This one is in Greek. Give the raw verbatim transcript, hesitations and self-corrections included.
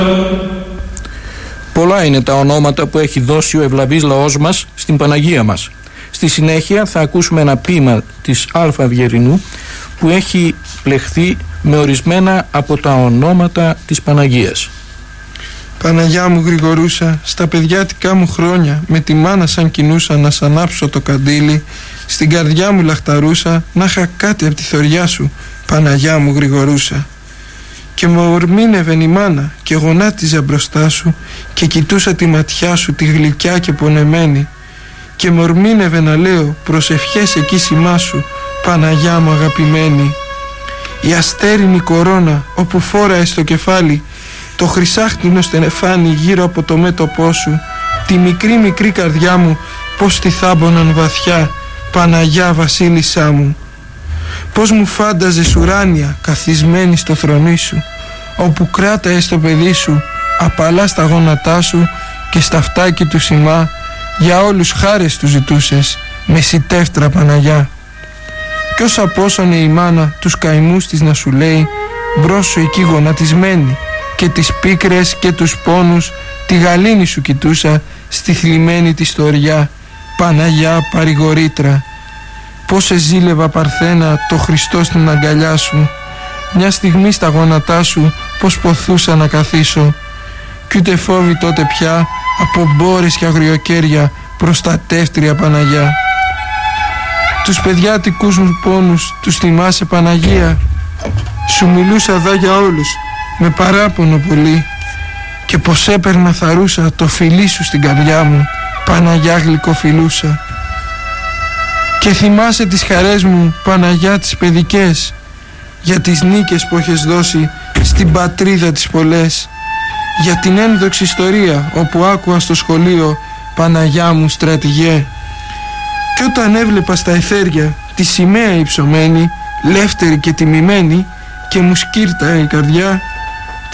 Πολλά είναι τα ονόματα που έχει δώσει ο ευλαβής λαός μας στην Παναγία μας. Στη συνέχεια θα ακούσουμε ένα ποίημα της Αλφα Αυγερινού που έχει πλεχθεί με ορισμένα από τα ονόματα της Παναγίας. Παναγιά μου Γρηγορούσα, στα παιδιάτικά μου χρόνια με τη μάνα σαν κινούσα να σ' ανάψω το καντήλι, στην καρδιά μου λαχταρούσα να είχα κάτι από τη θωριά σου, Παναγιά μου Γρηγορούσα. Και με ορμήνευε η μάνα και γονάτιζα μπροστά σου και κοιτούσα τη ματιά σου τη γλυκιά και πονεμένη και με ορμήνευε να λέω προσευχές εκεί σημά σου, Παναγιά μου αγαπημένη. Η αστέρινη κορώνα όπου φόραε στο κεφάλι το χρυσάχτινο στενεφάνι γύρω από το μέτωπό σου, τη μικρή μικρή καρδιά μου πως τη θάμποναν βαθιά, Παναγιά βασίλισσά μου. Πως μου φάνταζες ουράνια καθισμένη στο θρονί σου, όπου κράταες το παιδί σου απαλά στα γόνατά σου και στα φτάκι του σημά, για όλους χάρες του ζητούσες, με σιτεύτρα Παναγιά. Κι ως απόσωνε η μάνα τους καημούς της να σου λέει, μπρος σου εκεί γονατισμένη, και τις πίκρες και τους πόνους τη γαλήνη σου κοιτούσα στη θλιμμένη τη στοριά, Παναγιά παρηγορήτρα. Πως εζήλευα Παρθένα το Χριστό στην αγκαλιά σου, μια στιγμή στα γόνατά σου πως ποθούσα να καθίσω, κι ούτε φόβη τότε πια από μπόρες και αγριοκέρια, προστατεύτρια Παναγιά. Τους παιδιάτικούς μου πόνους τους θυμάσαι Παναγία, σου μιλούσα δα για όλους με παράπονο πολύ, και πως έπαιρνα θαρούσα το φιλί σου στην καρδιά μου, Παναγιά γλυκοφιλούσα. Και θυμάσαι τις χαρές μου Παναγιά τις παιδικές, για τις νίκες που έχεις δώσει στην πατρίδα τις πολλές, για την ένδοξη ιστορία όπου άκουα στο σχολείο, Παναγιά μου στρατηγέ. Και όταν έβλεπα στα εθέρια τη σημαία υψωμένη, λεύτερη και τιμημένη, και μου σκύρταε η καρδιά,